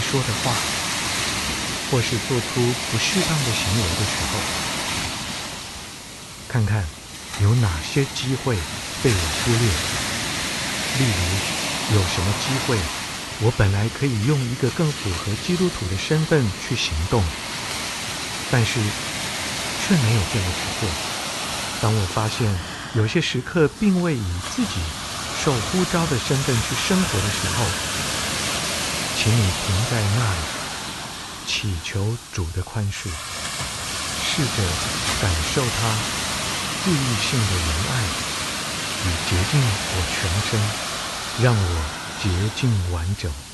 说的话，或是做出不适当的行为的时候，看看有哪些机会被我忽略。例如，有什么机会我本来可以用一个更符合基督徒的身份去行动，但是却没有这么去做。当我发现有些时刻并未以自己受呼召的身份去生活的时候，请你停在那里，祈求主的宽恕，试着感受他治愈性的仁爱，以洁净我全身，让我洁净完整。